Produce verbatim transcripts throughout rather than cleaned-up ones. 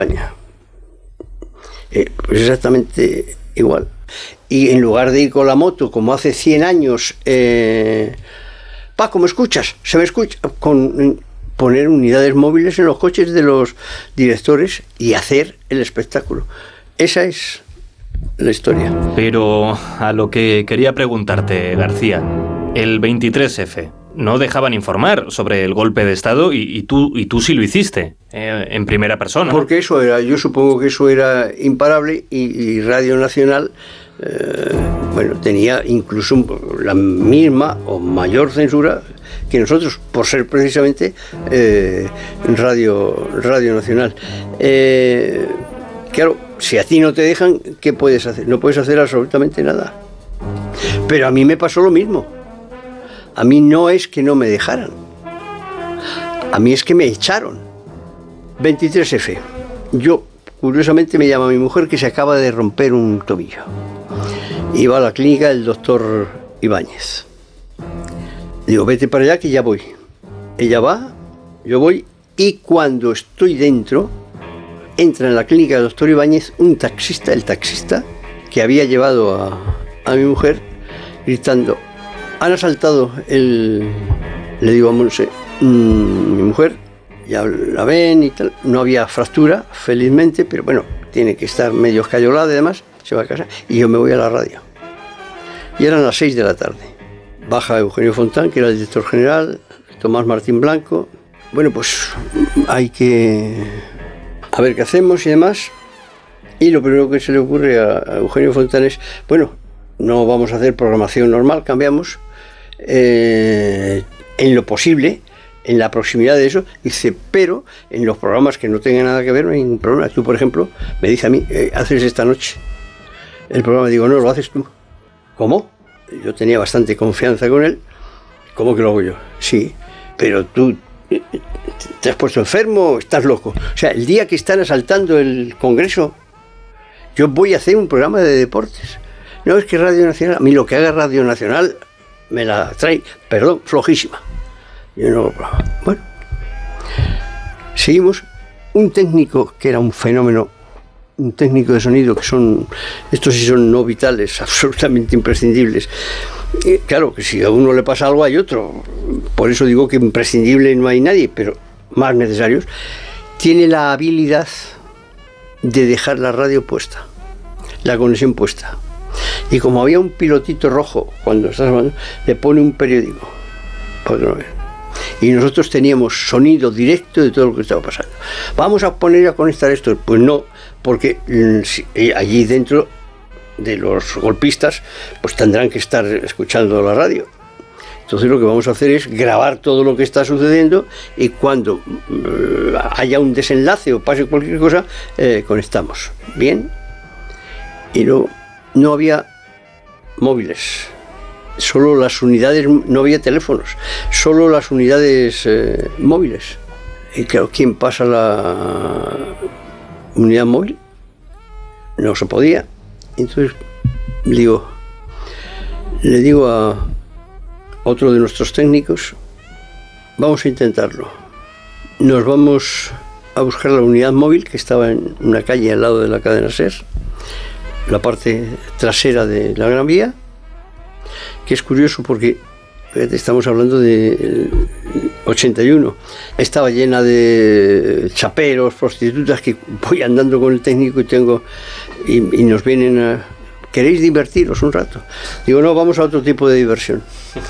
España. Eh, pues exactamente igual. Y en lugar de ir con la moto, como hace cien años, eh, Paco, ¿me escuchas? ¿Se me escucha? Con poner unidades móviles en los coches de los directores y hacer el espectáculo. Esa es la historia. Pero a lo que quería preguntarte, García, el veintitrés efe, no dejaban informar sobre el golpe de Estado y, y, tú, y tú sí lo hiciste, eh, en primera persona. Porque eso era, yo supongo que eso era imparable y, y Radio Nacional, eh, bueno, tenía incluso la misma o mayor censura que nosotros, por ser precisamente eh, Radio, Radio Nacional. Eh, claro, si a ti no te dejan, ¿qué puedes hacer? No puedes hacer absolutamente nada. Pero a mí me pasó lo mismo. A mí no es que no me dejaran. A mí es que me echaron. veintitrés efe. Yo, curiosamente, me llama mi mujer que se acaba de romper un tobillo. Iba a la clínica del doctor Ibáñez. Digo, vete para allá que ya voy. Ella va, yo voy, y cuando estoy dentro, entra en la clínica del doctor Ibáñez un taxista, el taxista, que había llevado a, a mi mujer, gritando, han asaltado el... Le digo a Monse, mmm, mi mujer, ya la ven y tal, no había fractura, felizmente, pero bueno, tiene que estar medio escayolada y demás, se va a casa, y yo me voy a la radio. Y eran las seis de la tarde. Baja Eugenio Fontán, que era el director general, Tomás Martín Blanco. Bueno, pues hay que... a ver qué hacemos y demás. Y lo primero que se le ocurre a Eugenio Fontán es, bueno, no vamos a hacer programación normal, cambiamos. Eh, en lo posible, en la proximidad de eso, dice, pero en los programas que no tengan nada que ver no hay ningún problema. Tú, por ejemplo, me dice a mí, eh, haces esta noche el programa, digo, no, lo haces tú. ¿Cómo? Yo tenía bastante confianza con él. ¿Cómo que lo hago yo? Sí, pero tú te has puesto enfermo, estás loco. O sea, el día que están asaltando el Congreso, yo voy a hacer un programa de deportes. No, es que Radio Nacional, a mí lo que haga Radio Nacional me la trae, perdón, flojísima. Yo no, bueno, seguimos. Un técnico que era un fenómeno, un técnico de sonido, que son, estos sí son no vitales, absolutamente imprescindibles. Y claro, que si a uno le pasa algo hay otro, por eso digo que imprescindible no hay nadie, pero más necesarios. Tiene la habilidad de dejar la radio puesta, la conexión puesta. Y como había un pilotito rojo cuando estás hablando, le pone un periódico para que no vean. Y nosotros teníamos sonido directo de todo lo que estaba pasando. Vamos a poner a conectar esto. Pues no, porque eh, allí dentro de los golpistas pues tendrán que estar escuchando la radio. Entonces lo que vamos a hacer es grabar todo lo que está sucediendo y cuando eh, haya un desenlace o pase cualquier cosa, eh, conectamos. Bien. Y no, no había móviles. Solo las unidades, no había teléfonos, solo las unidades eh, móviles. Y claro, ¿quién pasa la unidad móvil? No se podía. Entonces digo, le digo a otro de nuestros técnicos, vamos a intentarlo. Nos vamos a buscar la unidad móvil que estaba en una calle al lado de la cadena SER, la parte trasera de la Gran Vía, que es curioso porque estamos hablando de ochenta y uno, estaba llena de chaperos, prostitutas, que voy andando con el técnico y tengo y, y nos vienen a, ¿queréis divertiros un rato? Digo, no, vamos a otro tipo de diversión.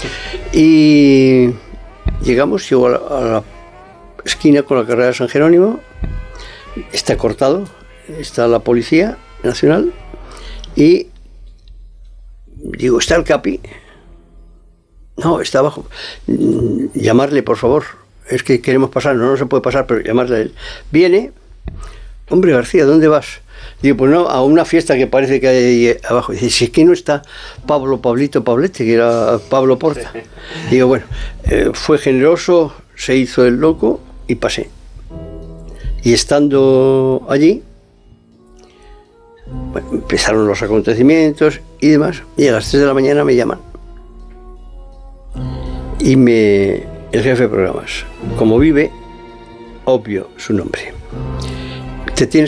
Y llegamos, llego a la, a la esquina con la carrera de San Jerónimo, está cortado, está la Policía Nacional y digo, ¿está el Capi? No, está abajo. Llamarle, por favor. Es que queremos pasar. No, no se puede pasar, pero llamarle a él. Viene. Hombre, García, ¿dónde vas? Digo, pues no, a una fiesta que parece que hay ahí abajo. Dice, si es que no está Pablo Pablito Pablete, que era Pablo Porta. Digo, bueno, eh, fue generoso, se hizo el loco y pasé. Y estando allí, bueno, empezaron los acontecimientos y demás, y a las tres de la mañana me llaman. Y me, el jefe de programas, como vive, obvio su nombre. Te tienes